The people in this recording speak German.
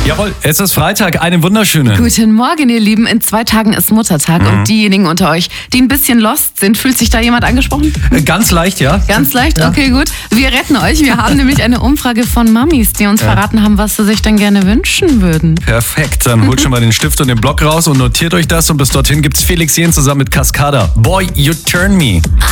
Jawohl, es ist Freitag, einen wunderschönen. Guten Morgen, ihr Lieben. In 2 Tagen ist Muttertag und diejenigen unter euch, die ein bisschen lost sind, fühlt sich da jemand angesprochen? Ganz leicht, ja. Ganz leicht? Ja. Okay, gut. Wir retten euch. Wir haben nämlich eine Umfrage von Mamis, die uns verraten haben, was sie sich denn gerne wünschen würden. Perfekt, dann holt schon mal den Stift und den Block raus und notiert euch das. Und bis dorthin gibt's Felix Jähn zusammen mit Cascada. Boy, you turn me.